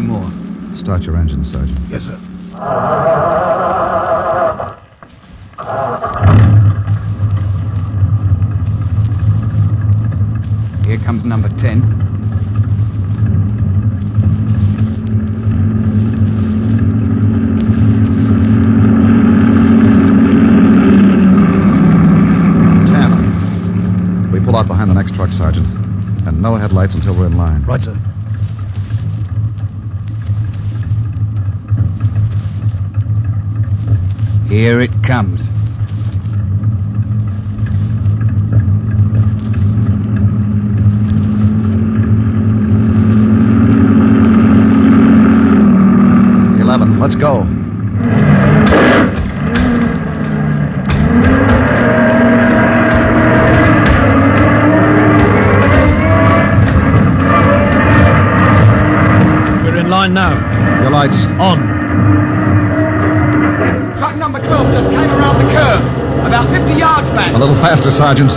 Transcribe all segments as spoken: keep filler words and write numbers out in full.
more. Start your engine, Sergeant. Yes, sir. Here comes number ten. Ten. We pull out behind the next truck, Sergeant. And no headlights until we're in line. Right, sir. Here it comes. Eleven, let's go. We're in line now. Your lights. On. Truck number twelve just came around the curve. About fifty yards back. A little faster, Sergeant.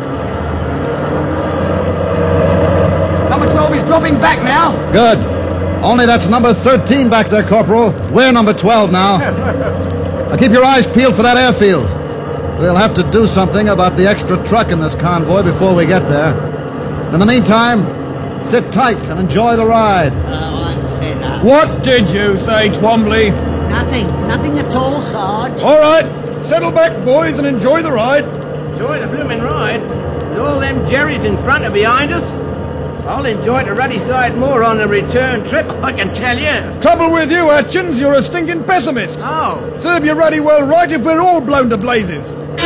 Number twelve is dropping back now. Good. Only that's number thirteen back there, Corporal. We're number twelve now. Now keep your eyes peeled for that airfield. We'll have to do something about the extra truck in this convoy before we get there. In the meantime, sit tight and enjoy the ride. Oh, I'm fed up. What did you say, Twombly? Nothing. Nothing at all, Sarge. All right. Settle back, boys, and enjoy the ride. Enjoy the blooming ride? With all them Jerrys in front and behind us? I'll enjoy the ruddy side more on the return trip, I can tell you. Trouble with you, Hutchins, you're a stinking pessimist. Oh. Serve you ruddy well right if we're all blown to blazes.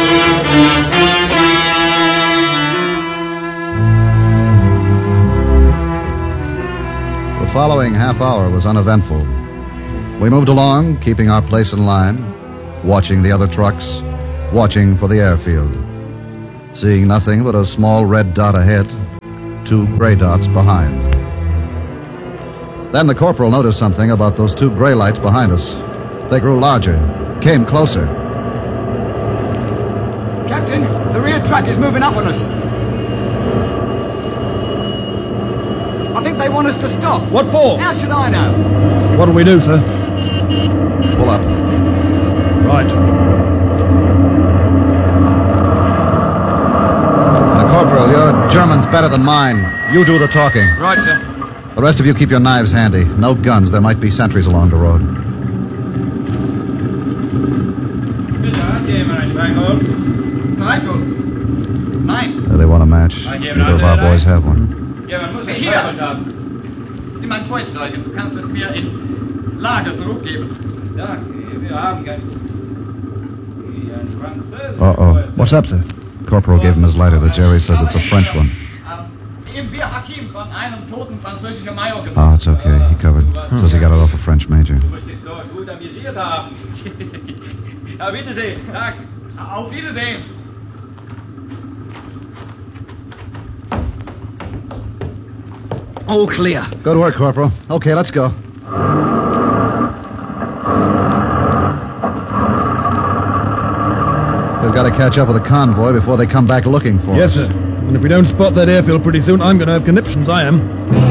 The following half hour was uneventful. We moved along, keeping our place in line, watching the other trucks, watching for the airfield. Seeing nothing but a small red dot ahead, two gray dots behind. Then the corporal noticed something about those two gray lights behind us. They grew larger, came closer. Captain, the rear truck is moving up on us. I think they want us to stop. What for? How should I know? What'll we do, sir? Pull up. Right. Now, Corporal, your German's better than mine. You do the talking. Right, sir. The rest of you keep your knives handy. No guns. There might be sentries along the road. Strike uns. Nein. Uh, they want a match. Neither of our boys have one. Hier. Nimm mein Feuerzeug. Du kannst es mir in Lagerruf geben. Ja, wir haben kein... Uh-oh. What's up, sir? Corporal gave him his lighter. The Jerry says it's a French one. Eben wir Hakim von einem toten französischen Major gemacht. Oh, it's okay. He covered. Says he got it off a French major. Du musst dich dort gut amüsiert haben. Auf Wiedersehen. Tag. Auf Wiedersehen. All clear. Good work, Corporal. Okay, let's go. We've got to catch up with the convoy before they come back looking for Yes, us. sir. And if we don't spot that airfield pretty soon, I'm going to have conniptions, I am.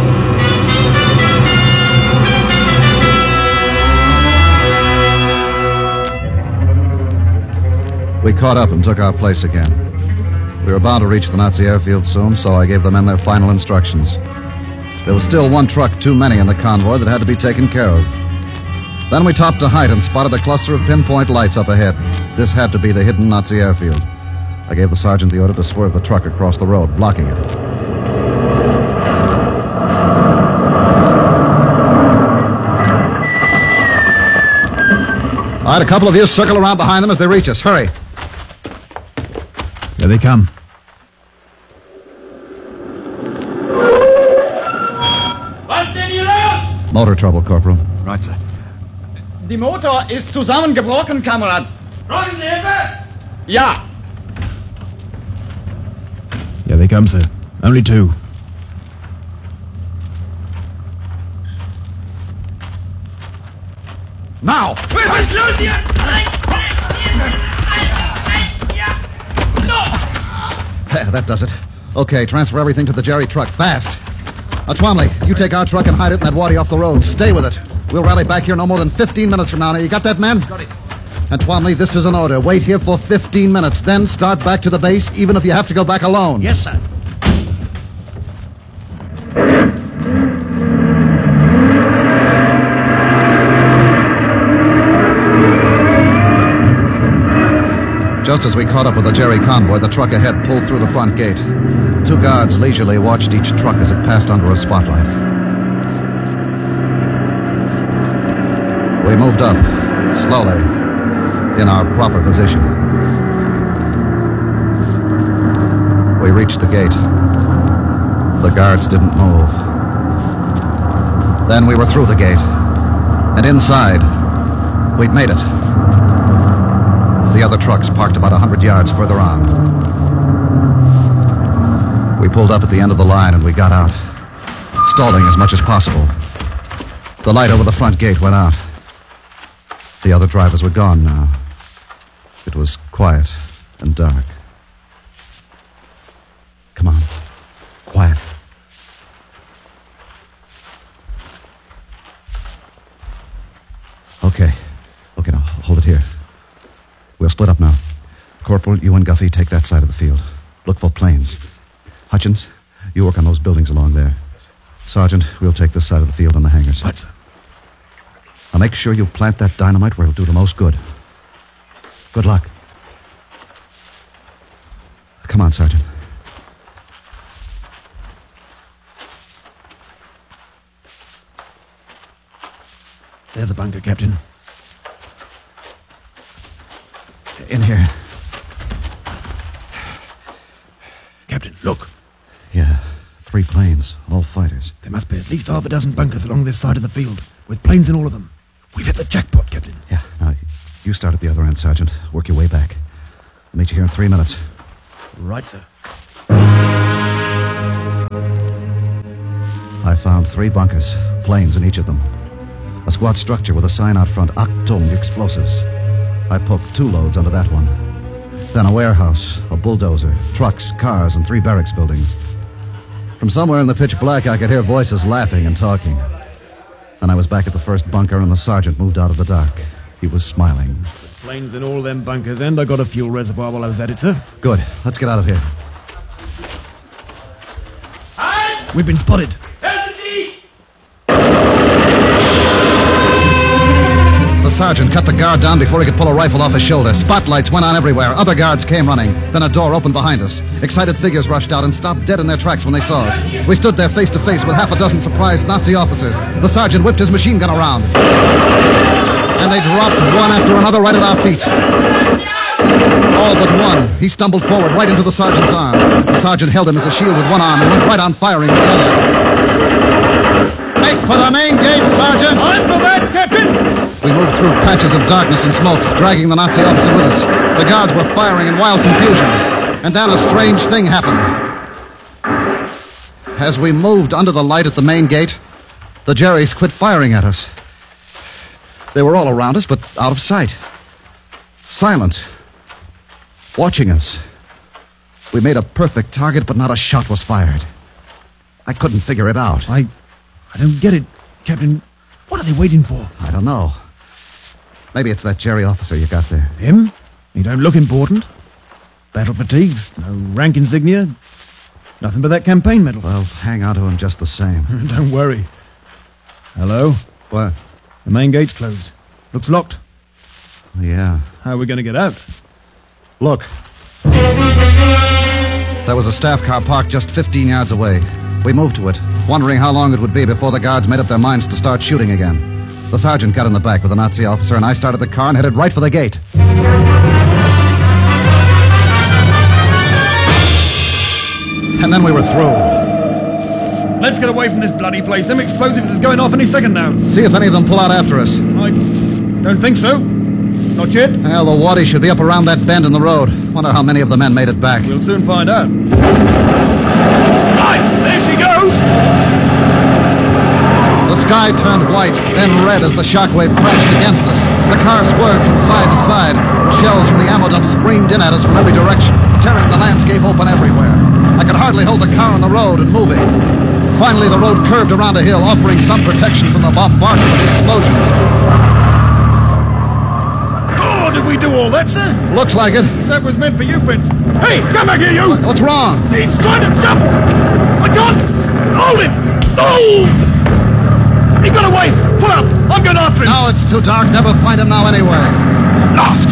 We caught up and took our place again. We were bound to reach the Nazi airfield soon, so I gave the men their final instructions. There was still one truck too many in the convoy that had to be taken care of. Then we topped a height and spotted a cluster of pinpoint lights up ahead. This had to be the hidden Nazi airfield. I gave the sergeant the order to swerve the truck across the road, blocking it. All right, a couple of you circle around behind them as they reach us. Hurry. There they come. Was denn hier los? Motor trouble, Corporal. Right, sir. Die Motor ist zusammengebrochen, Kamerad. Brauchen Sie Hilfe? Ja. Here they come, sir. Only two. Now! Was ist los hier? Nein! Ja! No! There, that does it. Okay, transfer everything to the Jerry truck. Fast. Now, Twomley, you take our truck and hide it in that waddy off the road. Stay with it. We'll rally back here no more than fifteen minutes from now. Now, you got that, man? Got it. And Twomley, this is an order. Wait here for fifteen minutes, then start back to the base, even if you have to go back alone. Yes, sir. Just as we caught up with the Jerry convoy, the truck ahead pulled through the front gate. Two guards leisurely watched each truck as it passed under a spotlight. We moved up, slowly, in our proper position. We reached the gate. The guards didn't move. Then we were through the gate. And inside, we'd made it. The other trucks parked about a hundred yards further on. We pulled up at the end of the line and we got out, stalling as much as possible. The light over the front gate went out. The other drivers were gone now. It was quiet and dark. Come on. Quiet. Okay. Okay, now hold it here. We'll split up now. Corporal, you and Guffey take that side of the field. Look for planes. Hutchins, you work on those buildings along there. Sergeant, we'll take this side of the field on the hangars. Right, sir. Now make sure you plant that dynamite where it'll do the most good. Good luck. Come on, Sergeant. There's a bunker, Captain. In here. Captain, look. Yeah, three planes, all fighters. There must be at least half a dozen bunkers along this side of the field, with planes in all of them. We've hit the jackpot, Captain. Yeah, now, you start at the other end, Sergeant. Work your way back. I'll meet you here in three minutes. Right, sir. I found three bunkers, planes in each of them. A squat structure with a sign out front, Achtung Explosives. I poked two loads under that one. Then a warehouse, a bulldozer, trucks, cars, and three barracks buildings. From somewhere in the pitch black, I could hear voices laughing and talking. And I was back at the first bunker, and the sergeant moved out of the dark. He was smiling. Planes in all them bunkers, and I got a fuel reservoir while I was at it, sir. Good. Let's get out of here. Halt! We've been spotted. The sergeant cut the guard down before he could pull a rifle off his shoulder. Spotlights went on everywhere. Other guards came running. Then a door opened behind us. Excited figures rushed out and stopped dead in their tracks when they saw us. We stood there face to face with half a dozen surprised Nazi officers. The sergeant whipped his machine gun around. And they dropped one after another right at our feet. All but one. He stumbled forward right into the sergeant's arms. The sergeant held him as a shield with one arm and went right on firing with the other. Make for the main gate, Sergeant! I'm for that, Captain! We moved through patches of darkness and smoke, dragging the Nazi officer with us. The guards were firing in wild confusion. And then a strange thing happened. As we moved under the light at the main gate, the Jerrys quit firing at us. They were all around us, but out of sight. Silent. Watching us. We made a perfect target, but not a shot was fired. I couldn't figure it out. I... I don't get it, Captain. What are they waiting for? I don't know. Maybe it's that Jerry officer you got there. Him? He don't look important. Battle fatigues, no rank insignia, nothing but that campaign medal. Well, hang on to him just the same. Don't worry. Hello? What? The main gate's closed. Looks locked. Yeah. How are we going to get out? Look. There was a staff car parked just fifteen yards away. We moved to it, wondering how long it would be before the guards made up their minds to start shooting again. The sergeant got in the back with the Nazi officer, and I started the car and headed right for the gate. And then we were through. Let's get away from this bloody place. Them explosives is going off any second now. See if any of them pull out after us. I don't think so. Not yet. Well, the waddy should be up around that bend in the road. Wonder how many of the men made it back. We'll soon find out. Right, there she goes! The sky turned white, then red as the shockwave crashed against us. The car swerved from side to side. Shells from the ammo dump screamed in at us from every direction, tearing the landscape open everywhere. I could hardly hold the car on the road and moving. Finally, the road curved around a hill, offering some protection from the bombardment of the explosions. Oh, did we do all that, sir? Looks like it. That was meant for you, Fritz. Hey, come back here, you! What's wrong? He's trying to jump! I can't! Hold him! Oh! He got away! Pull up! I'm going after him! No, it's too dark. Never find him now anyway. Lost!